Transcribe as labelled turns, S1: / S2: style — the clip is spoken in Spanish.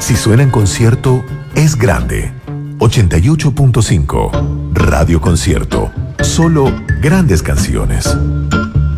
S1: Si suena en concierto, es grande. 88.5 Radio Concierto. Solo grandes canciones.